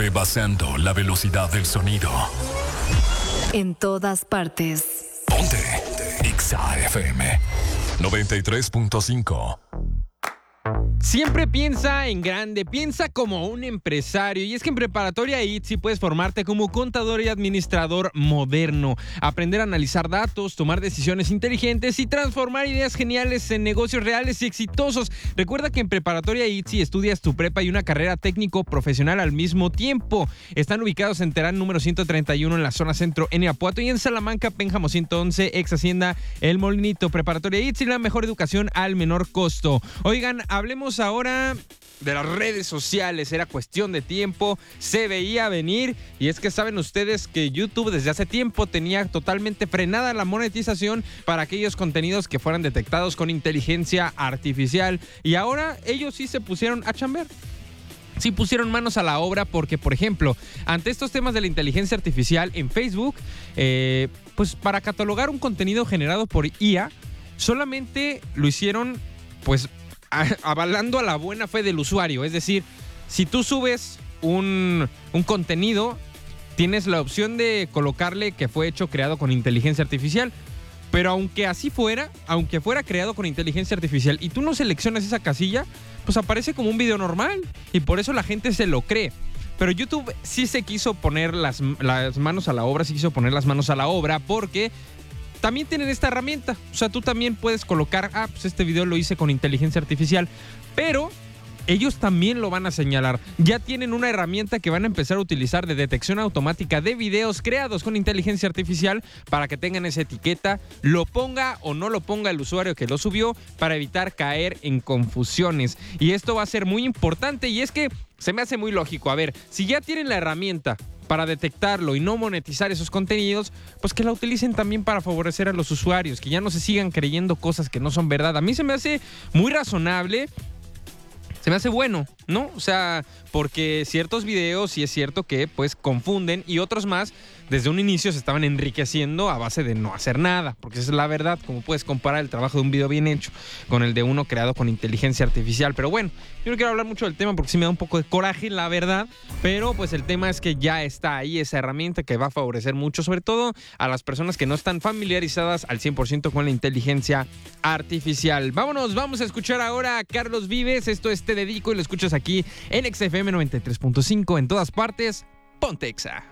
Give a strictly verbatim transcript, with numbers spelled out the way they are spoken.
rebasando la velocidad del sonido. En todas partes. Ponte Exa F M noventa y tres punto cinco. Siempre piensa en grande, piensa como un empresario. Y es que en Preparatoria I T S I puedes formarte como contador y administrador moderno, aprender a analizar datos, tomar decisiones inteligentes y transformar ideas geniales en negocios reales y exitosos. Recuerda que en Preparatoria I T S I estudias tu prepa y una carrera técnico profesional al mismo tiempo. Están ubicados en Terán número ciento treinta y uno en la zona centro en Irapuato y en Salamanca, Pénjamo ciento once, ex Hacienda El Molinito. Preparatoria I T S I, la mejor educación al menor costo. Oigan, hablemos ahora de las redes sociales. Era cuestión de tiempo, se veía venir, y es que saben ustedes que YouTube desde hace tiempo tenía totalmente frenada la monetización para aquellos contenidos que fueran detectados con inteligencia artificial, y ahora ellos sí se pusieron a chambear. Sí pusieron manos a la obra porque, por ejemplo, ante estos temas de la inteligencia artificial en Facebook, eh, pues para catalogar un contenido generado por I A, solamente lo hicieron pues avalando a la buena fe del usuario. Es decir, si tú subes un, un contenido, tienes la opción de colocarle que fue hecho, creado con inteligencia artificial. Pero aunque así fuera, aunque fuera creado con inteligencia artificial y tú no seleccionas esa casilla, pues aparece como un video normal y por eso la gente se lo cree. Pero YouTube sí se quiso poner las, las manos a la obra, sí quiso poner las manos a la obra porque también tienen esta herramienta. O sea, tú también puedes colocar, ah, pues este video lo hice con inteligencia artificial, pero ellos también lo van a señalar. Ya tienen una herramienta que van a empezar a utilizar de detección automática de videos creados con inteligencia artificial para que tengan esa etiqueta, lo ponga o no lo ponga el usuario que lo subió, para evitar caer en confusiones. Y esto va a ser muy importante, y es que se me hace muy lógico. A ver, si ya tienen la herramienta para detectarlo y no monetizar esos contenidos, pues que la utilicen también para favorecer a los usuarios, que ya no se sigan creyendo cosas que no son verdad. A mí se me hace muy razonable, se me hace bueno, ¿no? O sea, porque ciertos videos sí es cierto que pues confunden, y otros más desde un inicio se estaban enriqueciendo a base de no hacer nada, porque esa es la verdad. Como puedes comparar el trabajo de un video bien hecho con el de uno creado con inteligencia artificial. Pero bueno, yo no quiero hablar mucho del tema porque sí me da un poco de coraje, la verdad, pero pues el tema es que ya está ahí esa herramienta que va a favorecer mucho, sobre todo a las personas que no están familiarizadas al cien por ciento con la inteligencia artificial. Vámonos, vamos a escuchar ahora a Carlos Vives. Esto es Te Dedico y lo escuchas aquí en Exa F M noventa y tres punto cinco. En todas partes, ponte Exa.